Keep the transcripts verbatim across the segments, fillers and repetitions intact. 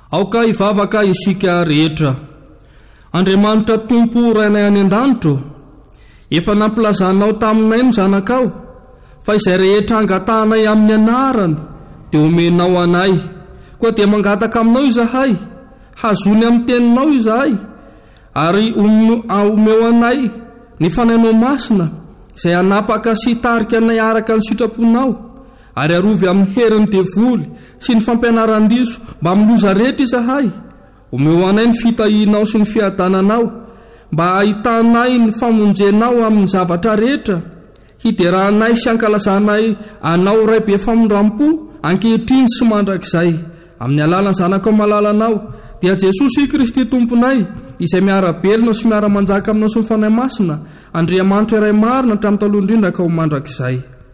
aoka ivavaka isika rehetra. Andriamanitra tompo rainay any an-danitro, efa nampilazanao taminay ny zanakao, fa izay rehetra angatahnay amin'ny anarany dia omenao anay. Koa dia mangataka aminao izahay, hazony amin'ny teninao izahay, ary omeo anay ny fanainao masina izay anapaka sy tarika anay araka ny sitraponao, ary arovy amin'ny herin'ny devoly sy ny fampianaran-diso mba miloza rehetra izahay. Omeo anay ny fitahinao sy ny fiadananao, mba ahitanay ny famonjenao amin'ny zavatra rehetra, hiderahanay sy ankalazanay anao ray be famondram-po ankehitriny sy mandrakizay. Amin'ny alalan'ny zanakao malalanao dia Jesosy Kristy tomponay, izay miara-belona sy miara-manjaka aminao sy ny fanahy masina, Andriamanitra iray marina hatramin'ny taloha indrindra ka ho mandrakizay.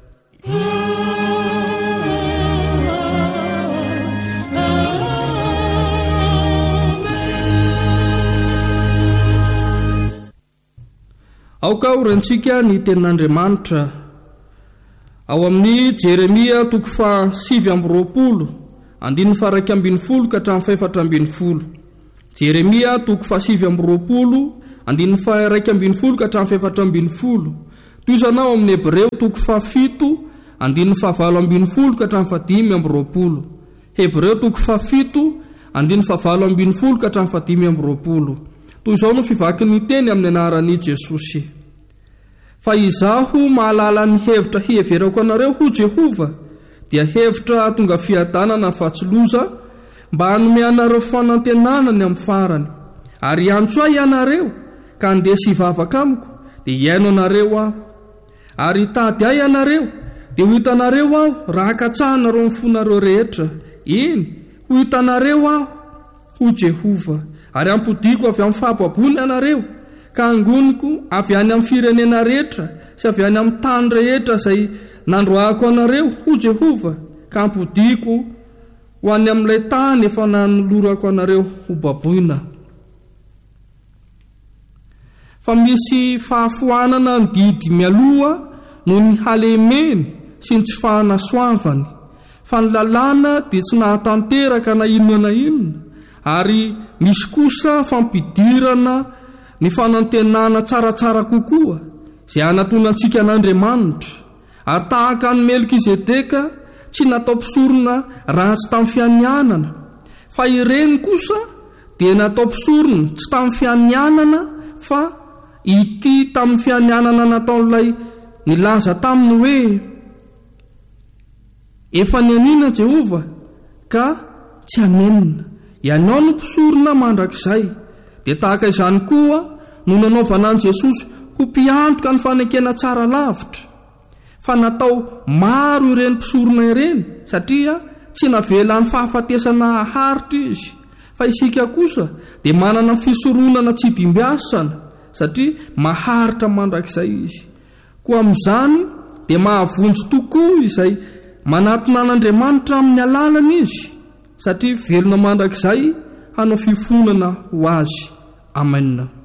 Aoka orantsika ny tenin'Andriamanitra ao amin'ny Jeremia toko fa sivy amby roapolo andininy fa raika ambin'ny folo ka hatramin'ny faefatra ambin'ny folo. Jeremia toko fa sivy amby roapolo andininy fa raika ambin'ny folo ka hatramin'ny faefatra ambin'ny folo. Toizanao amin'ny Hebreo toko fa fito andininy fa valo ambin'ny folo ka hatramin'ny fa dimy amby roapolo. Hebreo toko fa fito andininy fa valo ambin'ny folo ka hatramin'ny fa dimy amby roapolo. Toy izao no fivakin'ny teny amin'ny anaran'i Jesosy. Fa izaho mahalala ny hevitra hieverako anareo ho Jehova, dia hevitra tonga fiadanana fahatsiloza, mba hanome anareo fanantenana ny amin'ny farany. Ary antso ahy ianareo ka andesy hivavaka amiko, dia hiaino anareo aho. Ary tady ahy ianareo dia ho hitanareo aho raha hakatsahanareo ny fonareo rehetra. Eny, ho hitanareo aho ho Jehova. Ary ampodiko avy amin'ny fahaboabony anareo, ka angoniko avy any amin'ny firenena rehetra sy avy any amin'ny tany rehetra izay nandroahako anareo ho Jehova, ka ampodiko ho any amin'ilay tany efa nanolorako anareo ho baboina. Fa misy fahafoanana ny didy mialoha noho ny halemeny sy ny tsy fahanasoavany, fa ny lalàna dia tsy nahatanteraka na inona na inona, ary misy kosa fampidirana ny fanantenana tsaratsara kokoa izay anatonantsika an'Andriamanitra. Ary tahaka ny Melkizedeka tsy natao mpisorona ratsy tamin'ny fianianana, fa ireny kosa dia natao mpisorona tsy tamin'ny fianianana, fa ity tamin'ny fianianana nataon'ilay nilaza taminy hoe efa nianina Jehova ka tsy hanenina. Ianao no mpisorona mandrakizay. Dia tahaka izany koa no nanaovana an' Jesosy ho mpiantoka ny fanekena tsara lavitra, fa natao maro ireny mpisorona ireny, satria tsy navela ny fahafatesana haharitra izy. Fa isika kosa dia manana ny fisoronana tsy dimbiasana, satria maharitra mandrakizay izy. Koa amin'izany dia mahavonjy tokoa izay manatona an'Andriamanitra amin'ny alalana izy, satria velona mandrakizay hanao fifonana ho azy. Amen.